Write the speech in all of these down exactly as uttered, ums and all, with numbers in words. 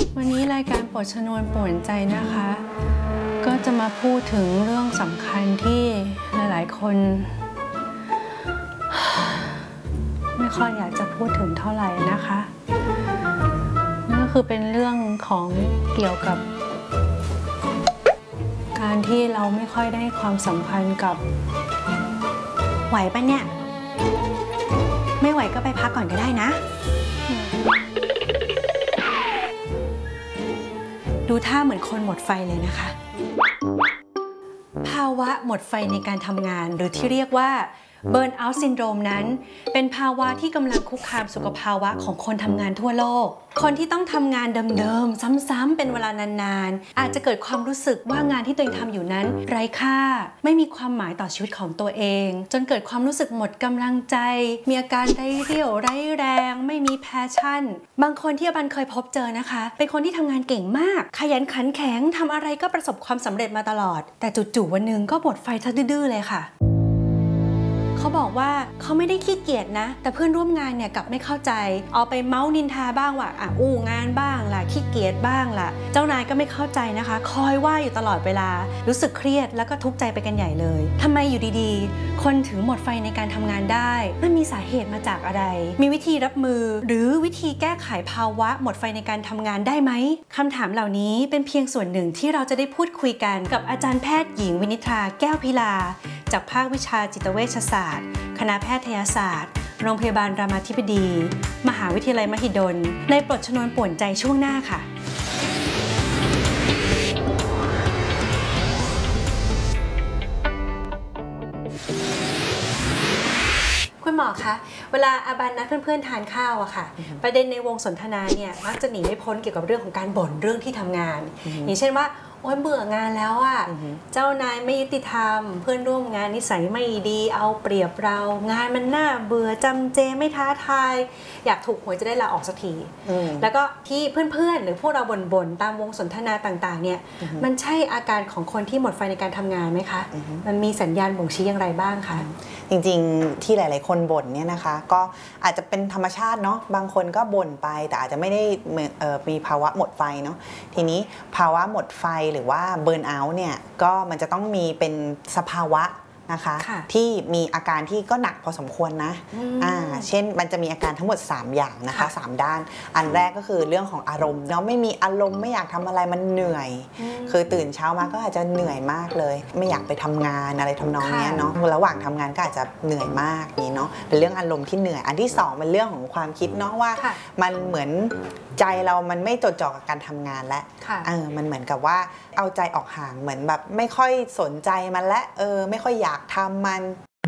วันนี้รายการปลดชนวนป่วนใจนะคะ ก็จะมาพูดถึงเรื่องสำคัญที่หลายๆคน ไม่ค่อยอยากจะพูดถึงเท่าไหร่นะคะนั่นก็คือเป็นเรื่องของเกี่ยวกับ การที่เราไม่ค่อยได้ความสัมพันธ์กับไหวปะเนี่ยไม่ไหวก็ไปพักก่อนก็ได้นะดูท่าเหมือนคนหมดไฟเลยนะคะภาวะหมดไฟในการทำงานหรือที่เรียกว่าเบิร์นเอาท์ซินโดรมนั้นเป็นภาวะที่กำลังคุกคามสุขภาวะของคนทำงานทั่วโลกคนที่ต้องทำงานเดิมๆซ้ำๆเป็นเวลานานๆอาจจะเกิดความรู้สึกว่างานที่ตัวเองทำอยู่นั้นไร้ค่าไม่มีความหมายต่อชีวิตของตัวเองจนเกิดความรู้สึกหมดกำลังใจมีอาการไร้เรี่ยวไร้แรงไม่มีแพชชั่นบางคนที่อบันเคยพบเจอนะคะเป็นคนที่ทำงานเก่งมากขยันขันแข็งทำอะไรก็ประสบความสำเร็จมาตลอดแต่จู่ๆวันหนึ่งก็หมดไฟซะดื้อๆเลยค่ะเขาบอกว่าเขาไม่ได้ขี้เกียจนะแต่เพื่อนร่วมงานเนี่ยกลับไม่เข้าใจเอาไปเมาส์นินทาบ้างว่าอ่ะอู้งานบ้างล่ะขี้เกียจบ้างล่ะเจ้านายก็ไม่เข้าใจนะคะคอยว่าอยู่ตลอดเวลารู้สึกเครียดแล้วก็ทุกข์ใจไปกันใหญ่เลยทำไมอยู่ดีๆคนถึงหมดไฟในการทำงานได้มันมีสาเหตุมาจากอะไรมีวิธีรับมือหรือวิธีแก้ไขภาวะหมดไฟในการทำงานได้ไหมคำถามเหล่านี้เป็นเพียงส่วนหนึ่งที่เราจะได้พูดคุยกันกับอาจารย์แพทย์หญิงวินิธาแก้วพิลาจากภาควิชาจิตเวชศาสตร์คณะแพทยศาสตร์โรงพยาบาลรามาธิบดีมหาวิทยาลัยมหิดลในปลดชนวนป่วนใจช่วงหน้าค่ะคุณหมอคะเวลาอาบันนัดเพื่อนๆทานข้าวอะค่ะประเด็นในวงสนทนาเนี่ยมักจะหนีไม่พ้นเกี่ยวกับเรื่องของการบ่นเรื่องที่ทำงานอย่างเช่นว่าโอ๊ยเบื่องานแล้วอะเจ้านายไม่ยุติธรรมเพื่อนร่วมงานนิสัยไม่ดีเอาเปรียบเรางานมันน่าเบื่อจำเจไม่ท้าทายอยากถูกหวยจะได้ลาออกสักทีแล้วก็ที่เพื่อนๆหรือพวกเราบ่นๆตามวงสนทนาต่างๆเนี่ยมันใช่อาการของคนที่หมดไฟในการทำงานไหมคะมันมีสัญญาณบ่งชี้อย่างไรบ้างคะจริงๆที่หลายๆคนบ่นเนี่ยนะคะก็อาจจะเป็นธรรมชาติเนาะบางคนก็บ่นไปแต่อาจจะไม่ได้มีภาวะหมดไฟเนาะทีนี้ภาวะหมดไฟหรือว่าเบิร์นเอาท์เนี่ยก็มันจะต้องมีเป็นสภาวะนะคะที่มีอาการที่ก็หนักพอสมควรนะอ่าเช่นมันจะมีอาการทั้งหมดสามอย่างนะคะสามด้านอันแรกก็คือเรื่องของอารมณ์เนาะไม่มีอารมณ์ไม่อยากทำอะไรมันเหนื่อยคือตื่นเช้ามาก็อาจจะเหนื่อยมากเลยไม่อยากไปทำงานอะไรทำนองนี้เนาะระหว่างทำงานก็อาจจะเหนื่อยมากนี้เนาะเป็นเรื่องอารมณ์ที่เหนื่อยอันที่สองเป็นเรื่องของความคิดเนาะว่ามันเหมือนใจเรามันไม่จดจ่อกับการทำงานและเออมันเหมือนกับว่าเอาใจออกห่างเหมือนแบบไม่ค่อยสนใจมันและเออไม่ค่อยอยากทำมัน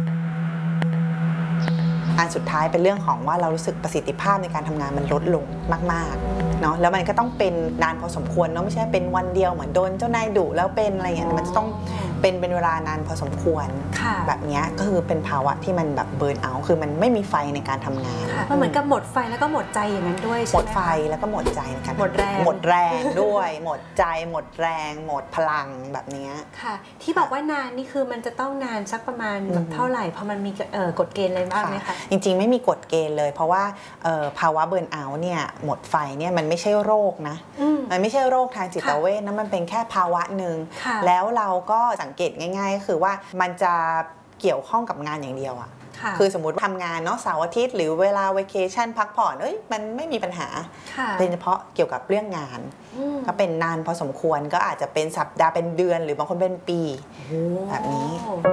อันสุดท้ายเป็นเรื่องของว่าเรารู้สึกประสิทธิภาพในการทำงานมันลดลงมากๆเนาะแล้วมันก็ต้องเป็นนานพอสมควรเนาะไม่ใช่เป็นวันเดียวเหมือนโดนเจ้านายดุแล้วเป็นอะไรอย่างเงี้ยมันจะต้องเป็นเป็นเวลานานพอสมควรแบบนี้ก็คือเป็นภาวะที่มันแบบเบิร์นเอาท์คือมันไม่มีไฟในการทำงานมันเหมือนกับหมดไฟแล้วก็หมดใจอย่างนั้นด้วยใช่ไหมหมดไฟแล้วก็หมดใจในการหมดแรงหมดแรงด้วยหมดใจหมดแรงหมดพลังแบบนี้ค่ะที่บอกว่านานนี่คือมันจะต้องนานสักประมาณเท่าไหร่เพราะมันมีกฎเกณฑ์อะไรบ้างไหมคะจริงๆไม่มีกฎเกณฑ์เลยเพราะว่าภาวะเบิร์นเอาท์เนี่ยหมดไฟเนี่ยมันไม่ใช่โรคนะมันไม่ใช่โรคทางจิตเวชนะมันเป็นแค่ภาวะหนึ่งแล้วเราก็สังเกตง่ายๆก็คือว่ามันจะเกี่ยวข้องกับงานอย่างเดียวอะคือสมมติทำงานเนาะเสาร์อาทิตย์หรือเวลาเวเคชั่นพักผ่อนเอ้ยมันไม่มีปัญหาเป็นเฉพาะเกี่ยวกับเรื่องงานก็เป็นนานพอสมควรก็อาจจะเป็นสัปดาห์เป็นเดือนหรือบางคนเป็นปีแบบนี้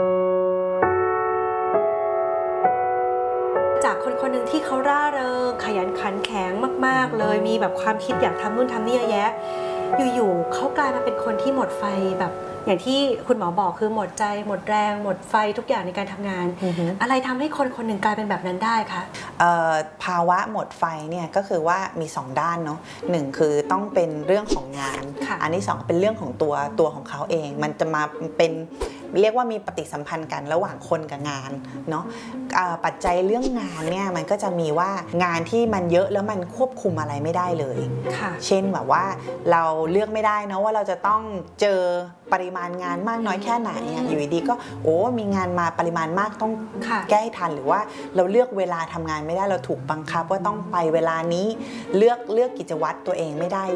จากคนคนหนึ่งที่เขาร่าเริงขยันขันแข็งมากๆเลยมีแบบความคิดอยากทำนู่นทำนี่เยอะแยะอยู่ๆเขากลายมาเป็นคนที่หมดไฟแบบอย่างที่คุณหมอบอกคือหมดใจหมดแรงหมดไฟทุกอย่างในการทำงาน uh-huh. อะไรทำให้คนคนหนึ่งกลายเป็นแบบนั้นได้คะภาวะหมดไฟเนี่ยก็คือว่ามีสองด้านเนาะหนึ่งคือต้องเป็นเรื่องของงานอันที่สองเป็นเรื่องของตัวตัวของเขาเองมันจะมาเป็นเรียกว่ามีปฏิสัมพันธ์กันระหว่างคนกับงานเนาะปัจจัยเรื่องงานเนี่ยมันก็จะมีว่างานที่มันเยอะแล้วมันควบคุมอะไรไม่ได้เลยเช่นแบบว่าเราเลือกไม่ได้นะว่าเราจะต้องเจอปริมาณงานมากน้อยแค่ไหนอยู่ดีก็โอ้มีงานมาปริมาณมากต้องแก้ให้ทันหรือว่าเราเลือกเวลาทำงานไม่ได้เราถูกบังคับว่าต้องไปเวลานี้เลือกเลือกกิจวัตรตัวเองไม่ได้